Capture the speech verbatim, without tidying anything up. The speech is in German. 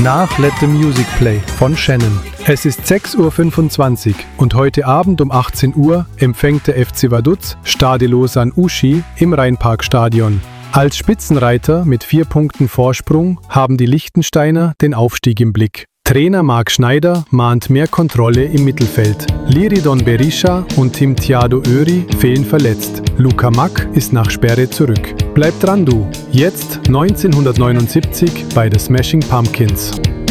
nach Let the Music Play von Shannon. Es ist sechs Uhr fünfundzwanzig und heute Abend um achtzehn Uhr empfängt der F C Vaduz Stade Lausanne Uschi im Rheinparkstadion. Als Spitzenreiter mit vier Punkten Vorsprung haben die Liechtensteiner den Aufstieg im Blick. Trainer Marc Schneider mahnt mehr Kontrolle im Mittelfeld. Liridon Berisha und Tim Thiago Öri fehlen verletzt. Luca Mack ist nach Sperre zurück. Bleib dran du, jetzt neunzehnhundertneunundsiebzig bei The Smashing Pumpkins.